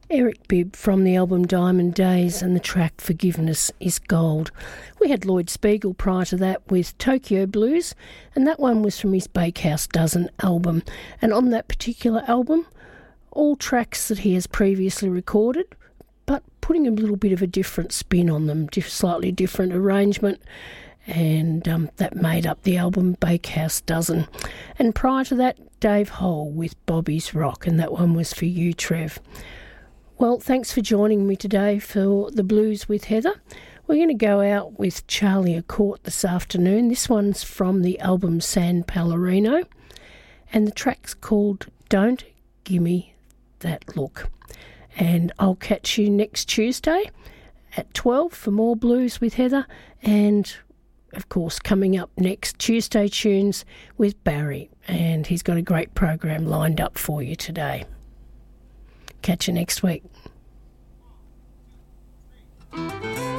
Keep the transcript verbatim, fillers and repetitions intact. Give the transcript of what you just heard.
Eric Bibb from the album Diamond Days and the track Forgiveness is Gold. We had Lloyd Spiegel prior to that with Tokyo Blues, and that one was from his Bakehouse Dozen album. And on that particular album, all tracks that he has previously recorded, but putting a little bit of a different spin on them, slightly different arrangement, and um, that made up the album Bakehouse Dozen. And prior to that, Dave Hole with Bobby's Rock, and that one was for you, Trev. Well, thanks for joining me today for the Blues with Heather. We're going to go out with Charlie Accourt this afternoon. This one's from the album San Pellegrino, and the track's called Don't Gimme That Look. And I'll catch you next Tuesday at twelve for more Blues with Heather, and of course coming up next, Tuesday Tunes with Barry, and he's got a great program lined up for you today. Catch you next week.